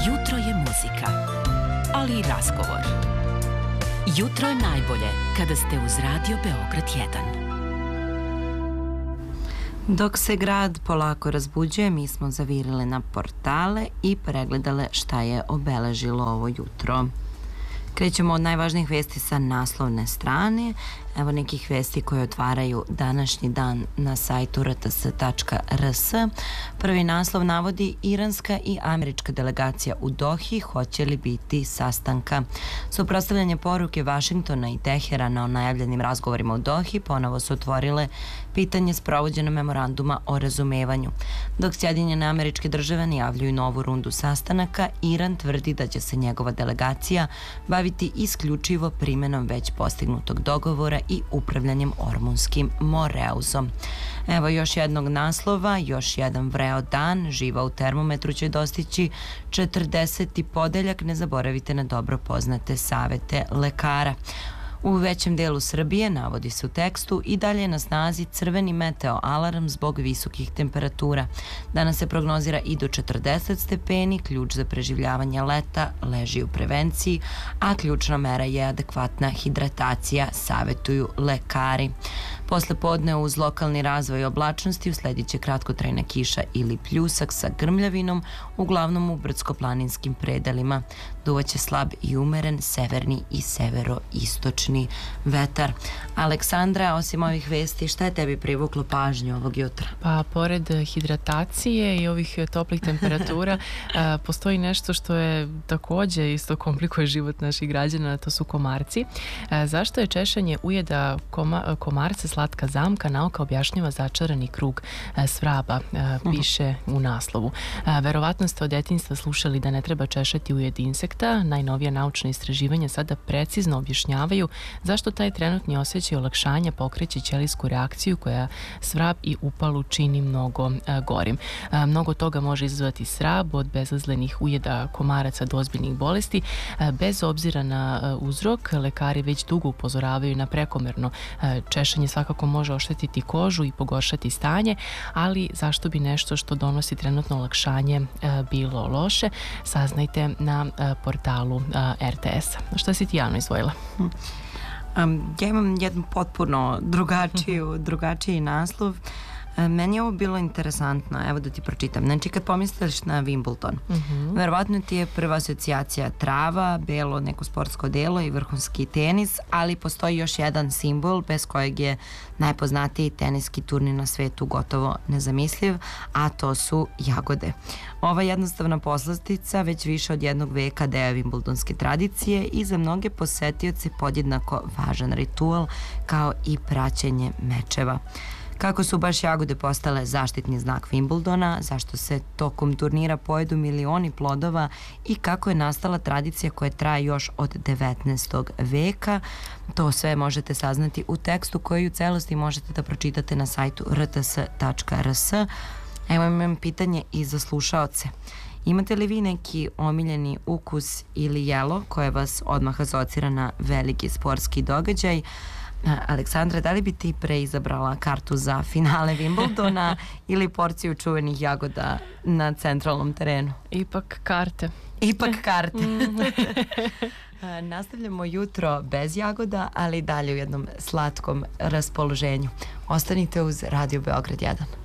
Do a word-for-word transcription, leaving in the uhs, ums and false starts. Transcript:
Jutro je muzika, ali i razgovor. Jutro je najbolje kada ste uz Radio Beograd jedan. Dok se grad polako razbuđuje, mi smo zavirile na portale i pregledale šta je obeležilo ovo jutro. Krećemo od najvažnijih vesti sa naslovne strane. Evo nekih vesti koje otvaraju današnji dan na sajtu r t s tačka r s. Prvi naslov navodi: iranska i američka delegacija u Dohi, hoće li biti sastanka. Suprotstavljanje poruke Vašingtona i Teherana o najavljenim razgovorima u Dohi ponovo su otvorile pitanje sprovođenja memoranduma o razumevanju. Dok Sjedinjene Američke Države najavljuju novu rundu sastanaka, Iran tvrdi da će se njegova delegacija baviti isključivo primenom već postignutog dogovora i upravljanjem Ormunskim Moreuzom. Evo još jednog naslova, još jedan vreo dan, živa u termometru će dostići četrdeseti podeljak, ne zaboravite na dobro poznate savete lekara. U većem delu Srbije, navodi se u tekstu, i dalje je na snazi crveni meteo alarm zbog visokih temperatura. Danas se prognozira i do četrdeset stepeni, ključ za preživljavanje leta leži u prevenciji, a ključna mera je adekvatna hidratacija, savetuju lekari. Posle podne uz lokalni razvoj oblačnosti usledit će kratkotrajna kiša ili pljusak sa grmljavinom, uglavnom u brdsko-planinskim predelima. Duvaće slab i umeren severni i severoistočni vetar. Aleksandra, osim ovih vesti, šta je tebi privuklo pažnju ovog jutra? Pa, pored hidratacije i ovih toplih temperatura, postoji nešto što je takođe isto komplikuje život naših građana, to su komarci. Zašto je češanje ujeda koma, komarca slatka zamka? Nauka objašnjava začarani krug svraba, piše u naslovu. Verovatno ste od detinjstva slušali da ne treba češati ujed insekta. Najnovija naučna istraživanja sada precizno objašnjavaju zašto taj trenutni osjećaj olakšanja pokreće ćelijsku reakciju koja svrab i upalu čini mnogo gorim. Mnogo toga može izazvati svrab, od bezazlenih ujeda komaraca do ozbiljnih bolesti. Bez obzira na uzrok, lekari već dugo upozoravaju na prekomerno češanje. Svakako može oštetiti kožu i pogoršati stanje, ali zašto bi nešto što donosi trenutno olakšanje bilo loše? Saznajte na portalu R T S-a. Šta si ti, Jano, izvojila? Um, ja imam jedan potpuno drugačiju, drugačiji naslov. Meni je ovo bilo interesantno, evo da ti pročitam. Znači, kad pomisliš na Wimbledon, mm-hmm. verovatno ti je prva asocijacija trava, belo neko sportsko delo i vrhunski tenis, ali postoji još jedan simbol bez kojeg je najpoznatiji teniski turnir na svetu gotovo nezamisliv, a to su jagode. Ova jednostavna poslastica već više od jednog veka deo Wimbledonske tradicije i za mnoge posetioce podjednako važan ritual kao i praćenje mečeva. Kako su baš jagode postale zaštitni znak Wimbledona, zašto se tokom turnira pojedu milioni plodova i kako je nastala tradicija koja traje još od devetnaestog veka, to sve možete saznati u tekstu koji u celosti možete da pročitate na sajtu r t s tačka r s. Evo imam pitanje i za slušaoce. Imate li vi neki omiljeni ukus ili jelo koje vas odmah asocira na veliki sportski događaj? Aleksandra, da li bi ti preizabrala kartu za finale Wimbledona ili porciju čuvenih jagoda na centralnom terenu? Ipak karte. Ipak karte. Nastavljamo jutro bez jagoda, ali dalje u jednom slatkom raspoloženju. Ostanite uz Radio Beograd jedan.